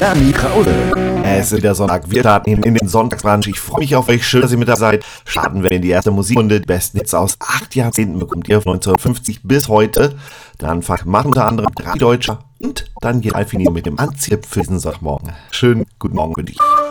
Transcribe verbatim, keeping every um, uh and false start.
Bernie Krause. Es ist wieder Sonntag, wir starten in, in den Sonntagsbrunch. Ich freue mich auf euch, schön, dass ihr mit dabei seid. Starten wir in die erste Musikrunde. Die besten Hits aus acht Jahrzehnten bekommt ihr von neunzehnhundertfünfzig bis heute. Der Anfang machen unter anderem drei Deutscher und dann geht Alfini mit dem Anziehtipp für diesen Sonntagmorgen. Schönen guten Morgen für dich.